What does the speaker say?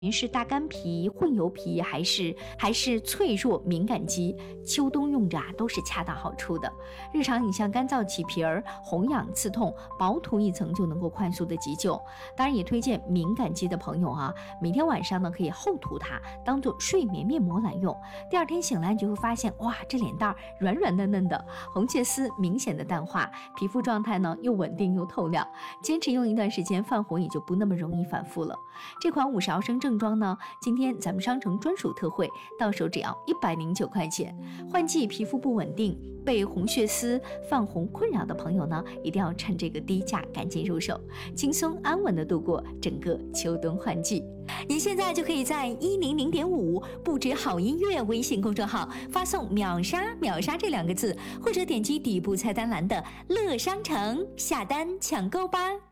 您是大干皮、混油皮还是脆弱敏感肌，秋冬用着都是恰到好处的。日常你像干燥起皮儿、红痒刺痛，薄涂一层就能够快速的急救。当然也推荐敏感肌的朋友每天晚上呢可以厚涂它，当做睡眠面膜来用。第二天醒来你就会发现，哇，这脸蛋儿软软嫩嫩的，红血丝明显的淡化，皮肤状态呢又稳定又透亮。坚持用一段时间，泛红也就不那么容易反复了。这款50毫升正装呢，今天咱们商城专属特惠，到手只要109块钱。换季皮肤不稳定，被红血丝、泛红困扰的朋友呢，一定要趁这个低价赶紧入手，轻松安稳的度过整个秋冬换季。您现在就可以在100.5不止好音乐微信公众号发送秒杀这2个字，或者点击底部菜单栏的乐商城下单抢购吧。